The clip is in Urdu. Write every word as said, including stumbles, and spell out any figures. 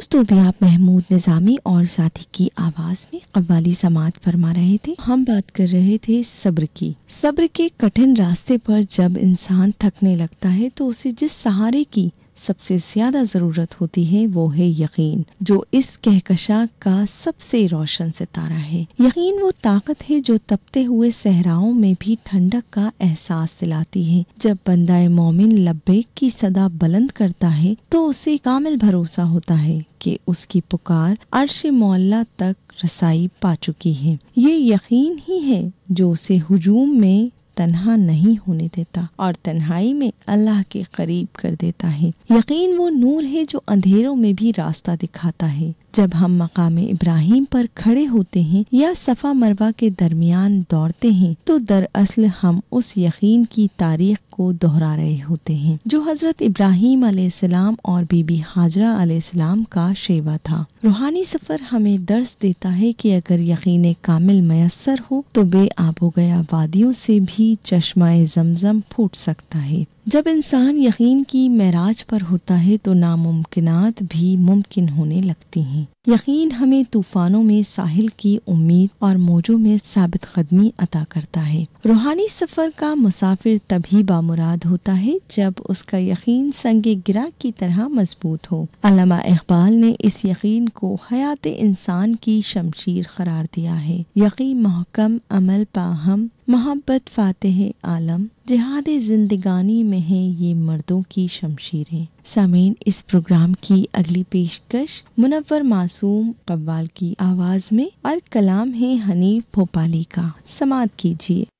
دوستو بھی آپ محمود نظامی اور ساتھی کی آواز میں قوالی سماعت فرما رہے تھے۔ ہم بات کر رہے تھے صبر کی۔ صبر کے کٹھن راستے پر جب انسان تھکنے لگتا ہے تو اسے جس سہارے کی سب سے زیادہ ضرورت ہوتی ہے وہ ہے یقین، جو اس کہکشاں کا سب سے روشن ستارہ ہے۔ یقین وہ طاقت ہے جو تپتے ہوئے صحراؤں میں بھی ٹھنڈک کا احساس دلاتی ہے۔ جب بندہ مومن لبیک کی صدا بلند کرتا ہے تو اسے کامل بھروسہ ہوتا ہے کہ اس کی پکار عرش معلیٰ تک رسائی پا چکی ہے۔ یہ یقین ہی ہے جو اسے ہجوم میں تنہا نہیں ہونے دیتا اور تنہائی میں اللہ کے قریب کر دیتا ہے۔ یقین وہ نور ہے جو اندھیروں میں بھی راستہ دکھاتا ہے۔ جب ہم مقام ابراہیم پر کھڑے ہوتے ہیں یا صفا مروہ کے درمیان دوڑتے ہیں تو دراصل ہم اس یقین کی تاریخ کو دہرا رہے ہوتے ہیں جو حضرت ابراہیم علیہ السلام اور بی بی ہاجرہ علیہ السلام کا شیوا تھا۔ روحانی سفر ہمیں درس دیتا ہے کہ اگر یقین کامل میسر ہو تو بے آب و گیا وادیوں سے بھی چشمہ زمزم پھوٹ سکتا ہے۔ جب انسان یقین کی معراج پر ہوتا ہے تو ناممکنات بھی ممکن ہونے لگتی ہیں۔ یقین ہمیں طوفانوں میں ساحل کی امید اور موجوں میں ثابت قدمی عطا کرتا ہے۔ روحانی سفر کا مسافر تبھی بامراد ہوتا ہے جب اس کا یقین سنگ گرا کی طرح مضبوط ہو۔ علامہ اقبال نے اس یقین کو حیات انسان کی شمشیر قرار دیا ہے۔ یقین محکم عمل پاہم محبت فاتح عالم، جہاد زندگانی میں ہے یہ مردوں کی شمشیریں۔ سامعین، اس پروگرام کی اگلی پیشکش منور معصوم قوال کی آواز میں اور کلام ہے حنیف بھوپالی کا، سماعت کیجیے۔